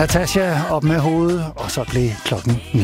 Natasha op med hovedet, og så blev klokken 9.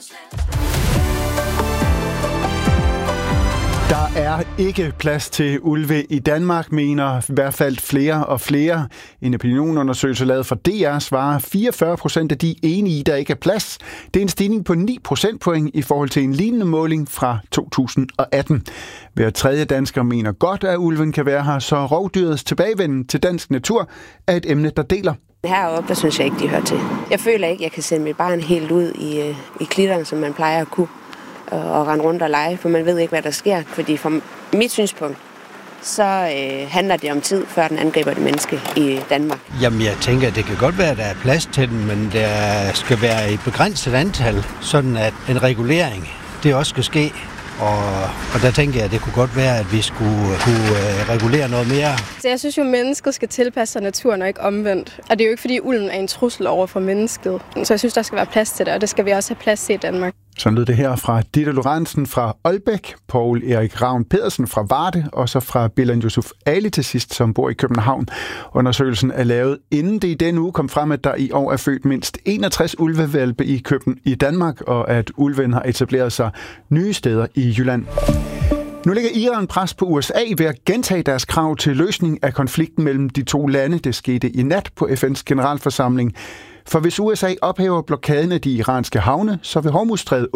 Der er ikke plads til ulve i Danmark, mener i hvert fald flere og flere. En opinionundersøgelse lavet for DR svarer 44% af de enige i, der ikke er plads. Det er en stigning på 9 procentpoint i forhold til en lignende måling fra 2018. Hver tredje dansker mener godt, at ulven kan være her, så rovdyrets tilbagevenden til dansk natur er et emne, der deler. Heroppe, der synes jeg ikke, de hører til. Jeg føler ikke, jeg kan sende mit barn helt ud i klitterne, som man plejer at kunne, og rende rundt og lege, for man ved ikke, hvad der sker. Fordi fra mit synspunkt, så handler det om tid, før den angriber det menneske i Danmark. Jamen, jeg tænker, at det kan godt være, at der er plads til den, men der skal være et begrænset antal, sådan at en regulering, det også skal ske. Og der tænker jeg, at det kunne godt være, at vi skulle kunne regulere noget mere. Så jeg synes jo, at mennesket skal tilpasse sig naturen og ikke omvendt. Og det er jo ikke, fordi ulven er en trussel over for mennesket. Så jeg synes, der skal være plads til det, og det skal vi også have plads til i Danmark. Så lød det her fra Ditte Lorentzen fra Aalbæk, Poul Erik Ravn Pedersen fra Varde, og så fra Bilal Yusuf Ali til sidst, som bor i København. Undersøgelsen er lavet, inden det i denne uge kom frem, at der i år er født mindst 61 ulvehvalpe i Danmark, og at ulven har etableret sig nye steder i Jylland. Nu lægger Iran pres på USA ved at gentage deres krav til løsning af konflikten mellem de to lande. Det skete i nat på FN's generalforsamling. For hvis USA ophæver blokaden af de iranske havne, så vil Hormuzstrædet